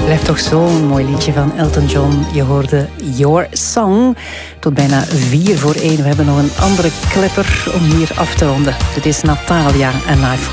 Blijft toch zo'n mooi liedje van Elton John. Je hoorde Your Song. Tot bijna 1:04. We hebben nog een andere klepper om hier af te ronden. Dit is Natalia en I've